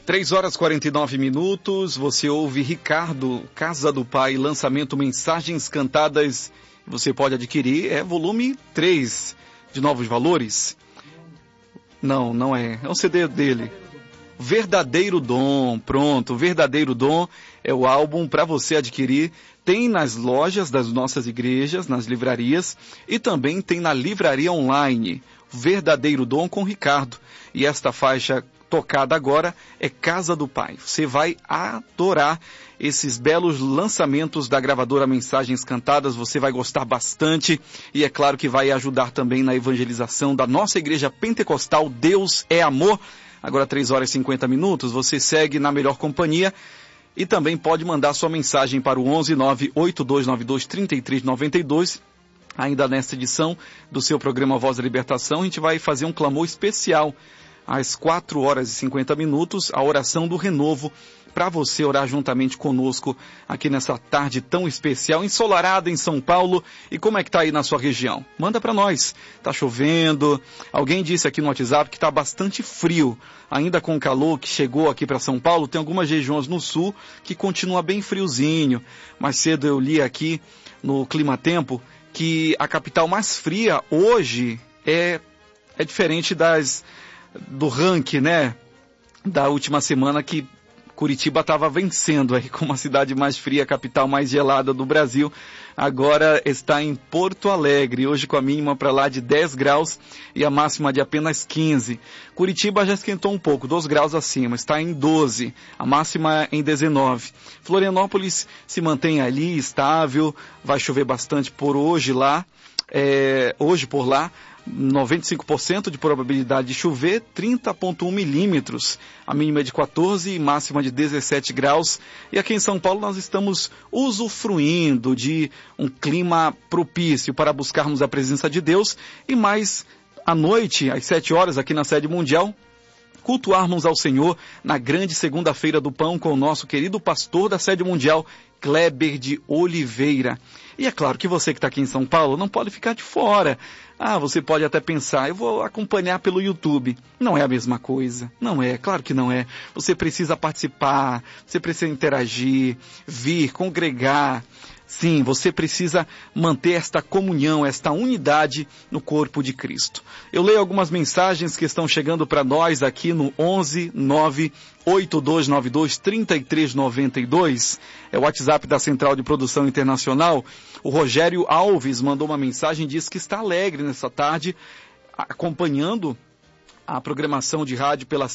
3h49, você ouve Ricardo, Casa do Pai, lançamento Mensagens Cantadas. Você pode adquirir, volume 3 de Novos Valores. Não é um CD dele. Verdadeiro Dom, pronto, Verdadeiro Dom é o álbum para você adquirir. Tem nas lojas das nossas igrejas, nas livrarias, e também tem na livraria online, Verdadeiro Dom com Ricardo. E esta faixa tocada agora é Casa do Pai. Você vai adorar esses belos lançamentos da gravadora Mensagens Cantadas, você vai gostar bastante e é claro que vai ajudar também na evangelização da nossa igreja pentecostal Deus é Amor. Agora 3h50, você segue na melhor companhia e também pode mandar sua mensagem para o 11982923392. Ainda nesta edição do seu programa Voz da Libertação, a gente vai fazer um clamor especial às 4h50, a oração do renovo, para você orar juntamente conosco aqui nessa tarde tão especial, ensolarada em São Paulo. E como é que tá aí na sua região? Manda para nós. Tá chovendo? Alguém disse aqui no WhatsApp que tá bastante frio, ainda com o calor que chegou aqui para São Paulo. Tem algumas regiões no sul que continua bem friozinho. Mais cedo eu li aqui no Clima Tempo que a capital mais fria hoje é diferente do ranking, né, da última semana, que Curitiba estava vencendo aí como a cidade mais fria, a capital mais gelada do Brasil. Agora está em Porto Alegre, hoje com a mínima para lá de 10 graus e a máxima de apenas 15. Curitiba já esquentou um pouco, 2 graus acima, está em 12, a máxima em 19. Florianópolis se mantém ali estável, vai chover bastante por hoje lá, hoje por lá. 95% de probabilidade de chover, 30,1 milímetros, a mínima é de 14 e máxima de 17 graus. E aqui em São Paulo nós estamos usufruindo de um clima propício para buscarmos a presença de Deus e mais à noite, às 7 horas, aqui na sede mundial, cultuarmos ao Senhor na grande segunda-feira do pão com o nosso querido pastor da sede mundial, Kleber de Oliveira. E é claro que você que está aqui em São Paulo não pode ficar de fora. Você pode até pensar, eu vou acompanhar pelo YouTube. Não é a mesma coisa. Não é, claro que não é. Você precisa participar, você precisa interagir, vir, congregar. Sim, você precisa manter esta comunhão, esta unidade no corpo de Cristo. Eu leio algumas mensagens que estão chegando para nós aqui no 11-98292-3392. É o WhatsApp da Central de Produção Internacional. O Rogério Alves mandou uma mensagem e diz que está alegre nessa tarde, acompanhando a programação de rádio pela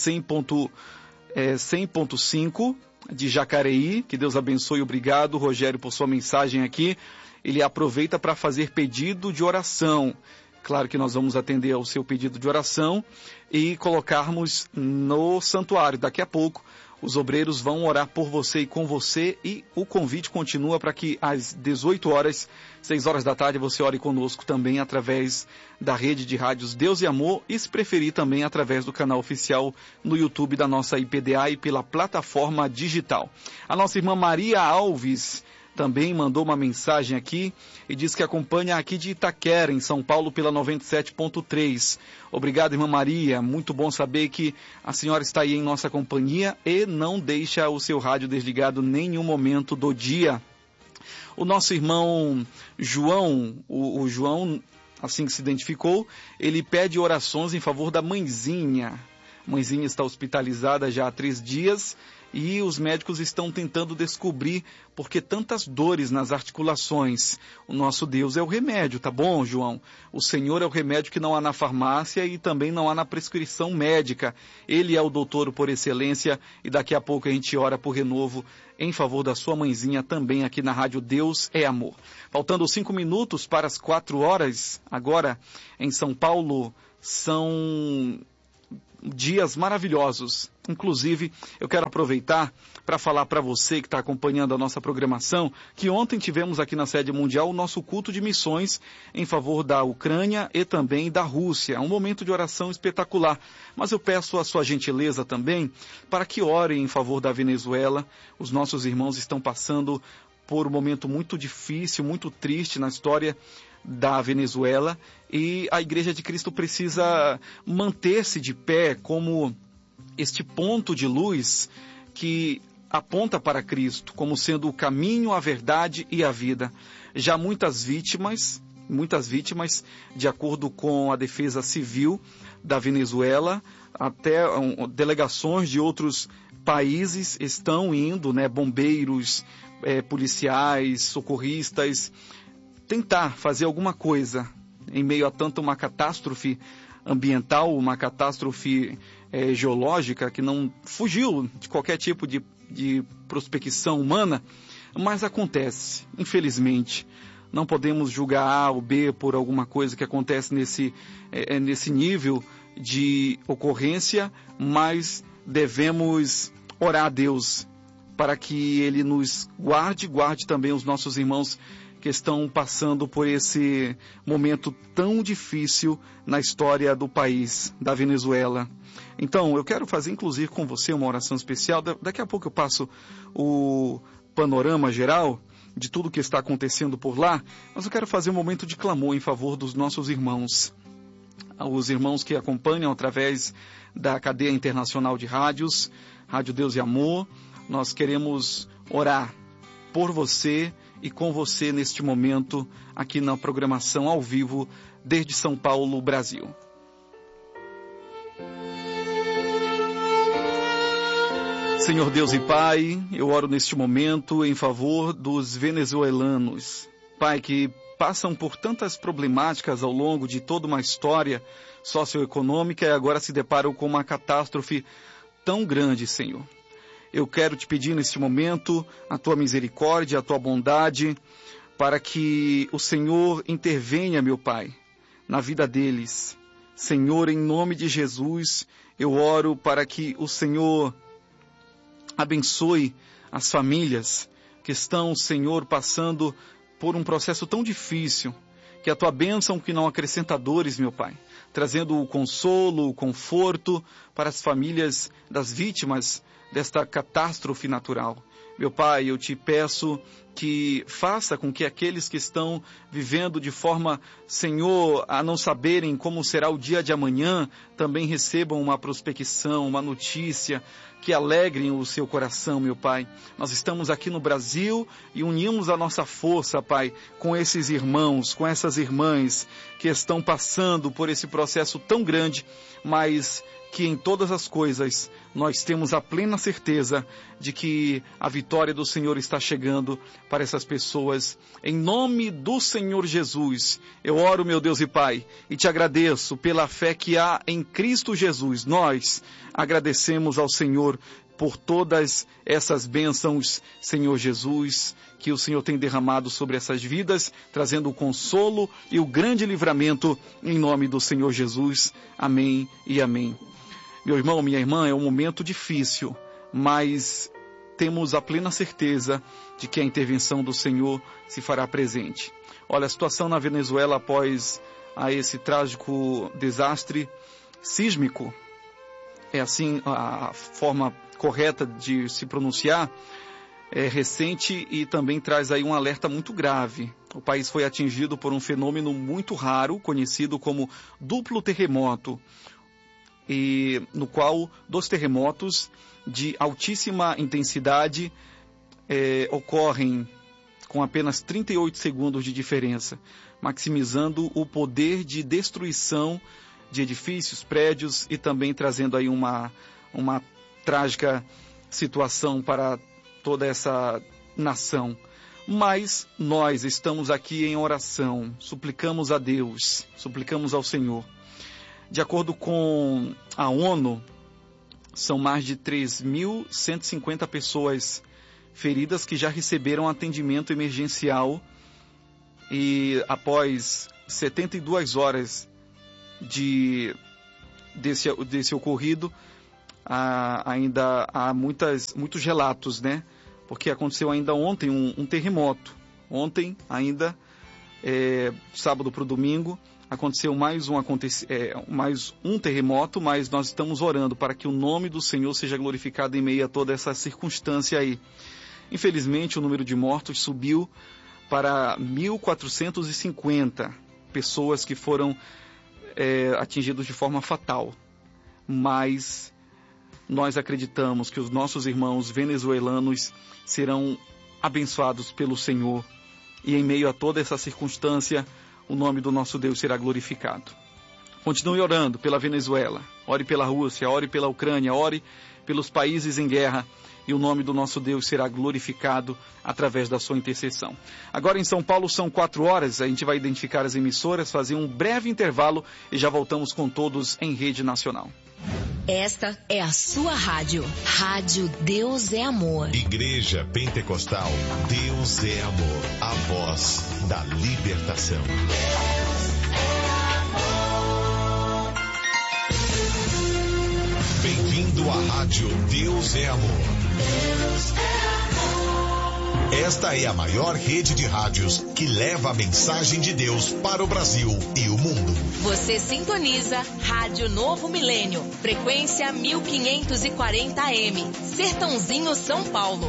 100.5 de Jacareí. Que Deus abençoe. Obrigado, Rogério, por sua mensagem aqui. Ele aproveita para fazer pedido de oração. Claro que nós vamos atender ao seu pedido de oração e colocarmos no santuário. Daqui a pouco os obreiros vão orar por você e com você, e o convite continua para que às 18 horas, 6 horas da tarde, você ore conosco também através da rede de rádios Deus e Amor, e se preferir também através do canal oficial no YouTube da nossa IPDA e pela plataforma digital. A nossa irmã Maria Alves também mandou uma mensagem aqui e diz que acompanha aqui de Itaquera, em São Paulo, pela 97.3. Obrigado, irmã Maria. Muito bom saber que a senhora está aí em nossa companhia e não deixa o seu rádio desligado nenhum momento do dia. O nosso irmão João, o João, assim que se identificou, ele pede orações em favor da mãezinha. A mãezinha está hospitalizada já há 3 dias. E os médicos estão tentando descobrir por que tantas dores nas articulações. O nosso Deus é o remédio, tá bom, João? O Senhor é o remédio que não há na farmácia e também não há na prescrição médica. Ele é o doutor por excelência e daqui a pouco a gente ora por renovo em favor da sua mãezinha também aqui na Rádio Deus é Amor. Faltando 5 minutos para as 4 horas, agora em São Paulo, são dias maravilhosos. Inclusive, eu quero aproveitar para falar para você que está acompanhando a nossa programação, que ontem tivemos aqui na sede mundial o nosso culto de missões em favor da Ucrânia e também da Rússia. Um momento de oração espetacular. Mas eu peço a sua gentileza também para que orem em favor da Venezuela. Os nossos irmãos estão passando por um momento muito difícil, muito triste na história da Venezuela, e a Igreja de Cristo precisa manter-se de pé como este ponto de luz que aponta para Cristo como sendo o caminho, a verdade e a vida. Já muitas vítimas, de acordo com a Defesa Civil da Venezuela, até delegações de outros países estão indo, né, bombeiros, policiais, socorristas, tentar fazer alguma coisa em meio a tanta uma catástrofe ambiental, uma catástrofe geológica que não fugiu de qualquer tipo de prospecção humana, mas acontece, infelizmente. Não podemos julgar A ou B por alguma coisa que acontece nesse nível de ocorrência, mas devemos orar a Deus para que Ele nos guarde também os nossos irmãos que estão passando por esse momento tão difícil na história do país, da Venezuela. Então, eu quero fazer inclusive com você uma oração especial. Daqui a pouco eu passo o panorama geral de tudo que está acontecendo por lá, mas eu quero fazer um momento de clamor em favor dos nossos irmãos. Os irmãos que acompanham através da cadeia internacional de rádios, Rádio Deus e Amor, nós queremos orar por você e com você neste momento aqui na programação ao vivo desde São Paulo, Brasil. Senhor Deus e Pai, eu oro neste momento em favor dos venezuelanos. Pai, que passam por tantas problemáticas ao longo de toda uma história socioeconômica e agora se deparam com uma catástrofe tão grande, Senhor. Eu quero te pedir neste momento a tua misericórdia, a tua bondade, para que o Senhor intervenha, meu Pai, na vida deles. Senhor, em nome de Jesus, eu oro para que o Senhor abençoe as famílias que estão, Senhor, passando por um processo tão difícil, que a tua bênção que não acrescenta dores, meu Pai, trazendo o consolo, o conforto para as famílias das vítimas desta catástrofe natural. Meu Pai, eu te peço que faça com que aqueles que estão vivendo de forma, Senhor, a não saberem como será o dia de amanhã, também recebam uma prospecção, uma notícia que alegrem o seu coração, meu Pai. Nós estamos aqui no Brasil e unimos a nossa força, Pai, com esses irmãos, com essas irmãs que estão passando por esse processo tão grande, mas que em todas as coisas nós temos a plena certeza de que a vitória do Senhor está chegando para essas pessoas. Em nome do Senhor Jesus, eu oro, meu Deus e Pai, e te agradeço pela fé que há em Cristo Jesus. Nós agradecemos ao Senhor por todas essas bênçãos, Senhor Jesus, que o Senhor tem derramado sobre essas vidas, trazendo o consolo e o grande livramento em nome do Senhor Jesus. Amém e amém. Meu irmão, minha irmã, é um momento difícil, mas temos a plena certeza de que a intervenção do Senhor se fará presente. Olha, a situação na Venezuela após esse trágico desastre sísmico, é assim a forma correta de se pronunciar, é recente e também traz aí um alerta muito grave. O país foi atingido por um fenômeno muito raro, conhecido como duplo terremoto, e no qual 2 terremotos de altíssima intensidade ocorrem com apenas 38 segundos de diferença, maximizando o poder de destruição de edifícios, prédios e também trazendo aí uma trágica situação para toda essa nação. Mas nós estamos aqui em oração, suplicamos a Deus, suplicamos ao Senhor. De acordo com a ONU, são mais de 3.150 pessoas feridas que já receberam atendimento emergencial e após 72 horas desse ocorrido, ainda há muitos relatos, né? Porque aconteceu ainda ontem um terremoto. Ontem, ainda, sábado para o domingo, aconteceu mais um terremoto, mas nós estamos orando para que o nome do Senhor seja glorificado em meio a toda essa circunstância aí. Infelizmente, o número de mortos subiu para 1.450 pessoas que foram atingidas de forma fatal. Mas nós acreditamos que os nossos irmãos venezuelanos serão abençoados pelo Senhor e em meio a toda essa circunstância, o nome do nosso Deus será glorificado. Continue orando pela Venezuela, ore pela Rússia, ore pela Ucrânia, ore pelos países em guerra e o nome do nosso Deus será glorificado através da sua intercessão. Agora em São Paulo são 4 horas, a gente vai identificar as emissoras, fazer um breve intervalo e já voltamos com todos em rede nacional. Esta é a sua rádio. Rádio Deus é Amor. Igreja Pentecostal Deus é Amor. A voz da libertação. Bem-vindo à rádio Deus é Amor. Deus é Amor. Esta é a maior rede de rádios que leva a mensagem de Deus para o Brasil e o mundo. Você sintoniza Rádio Novo Milênio, frequência 1540 AM, Sertãozinho, São Paulo,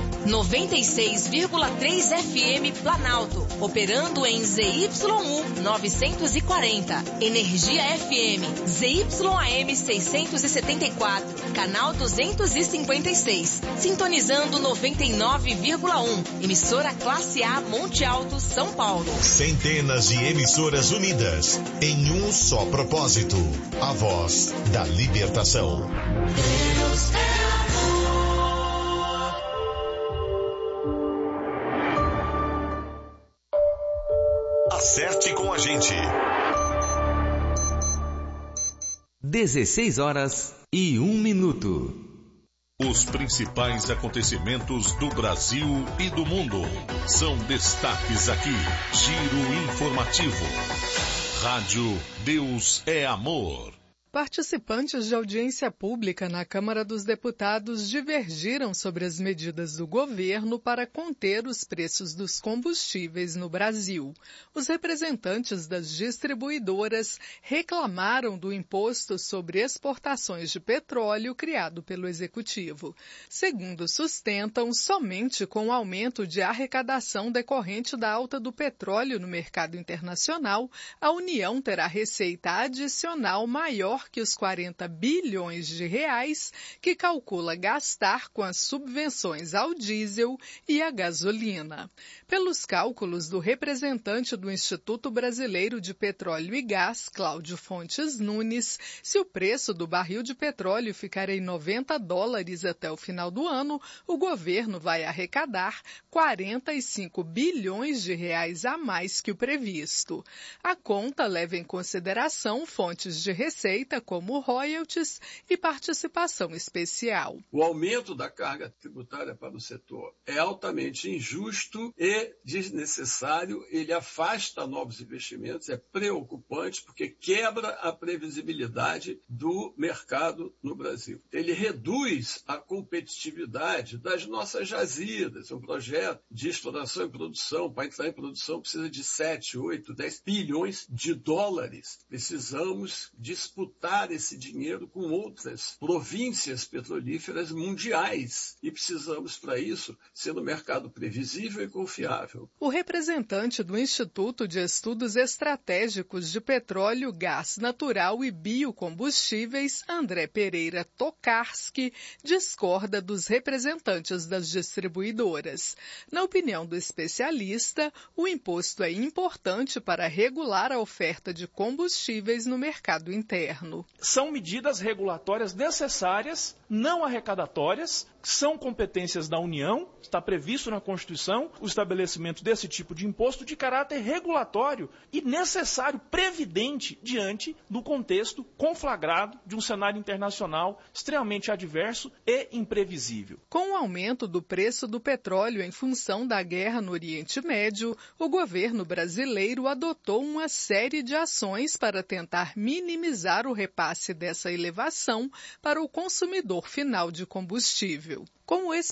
96,3 FM Planalto, operando em ZYU 940, Energia FM, ZYAM 674, canal 256, sintonizando 99,1, emissora Classe A Monte Alto, São Paulo. Centenas de emissoras unidas em um só propósito, a voz da libertação. Deus é amor. Acerte com a gente. 16h01. Os principais acontecimentos do Brasil e do mundo são destaques aqui. Giro informativo. Rádio Deus é Amor. Participantes de audiência pública na Câmara dos Deputados divergiram sobre as medidas do governo para conter os preços dos combustíveis no Brasil. Os representantes das distribuidoras reclamaram do imposto sobre exportações de petróleo criado pelo Executivo. Segundo sustentam, somente com o aumento de arrecadação decorrente da alta do petróleo no mercado internacional, a União terá receita adicional maior que os 40 bilhões de reais que calcula gastar com as subvenções ao diesel e à gasolina. Pelos cálculos do representante do Instituto Brasileiro de Petróleo e Gás, Cláudio Fontes Nunes, se o preço do barril de petróleo ficar em $90 até o final do ano, o governo vai arrecadar 45 bilhões de reais a mais que o previsto. A conta leva em consideração fontes de receita como royalties e participação especial. O aumento da carga tributária para o setor é altamente injusto e desnecessário, ele afasta novos investimentos, é preocupante porque quebra a previsibilidade do mercado no Brasil. Ele reduz a competitividade das nossas jazidas. Um projeto de exploração e produção, para entrar em produção precisa de 7, 8, 10 bilhões de dólares. Precisamos disputar esse dinheiro com outras províncias petrolíferas mundiais e precisamos, para isso, ser um mercado previsível e confiável. O representante do Instituto de Estudos Estratégicos de Petróleo, Gás Natural e Biocombustíveis, André Pereira Tokarski, discorda dos representantes das distribuidoras. Na opinião do especialista, o imposto é importante para regular a oferta de combustíveis no mercado interno. São medidas regulatórias necessárias, não arrecadatórias, são competências da União, está previsto na Constituição o estabelecimento desse tipo de imposto de caráter regulatório e necessário, previdente, diante do contexto conflagrado de um cenário internacional extremamente adverso e imprevisível. Com o aumento do preço do petróleo em função da guerra no Oriente Médio, o governo brasileiro adotou uma série de ações para tentar minimizar o repasse dessa elevação para o consumidor final de combustível. Com o